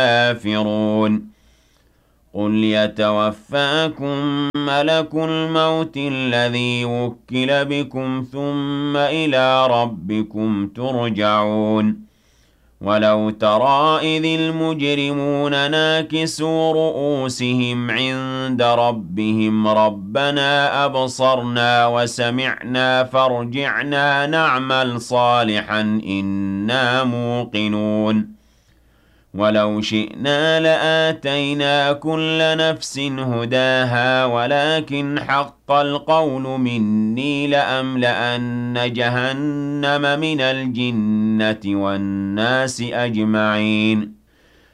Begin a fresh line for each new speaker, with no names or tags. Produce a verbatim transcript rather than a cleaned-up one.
الكافرون قل يتوفاكم ملك الموت الذي وكل بكم ثم إلى ربكم ترجعون ولو ترى إذ المجرمون ناكسوا رؤوسهم عند ربهم ربنا أبصرنا وسمعنا فارجعنا نعمل صالحا إنا موقنون ولو شئنا لآتينا كل نفس هداها ولكن حق القول مني لأملأن جهنم من الجنة والناس أجمعين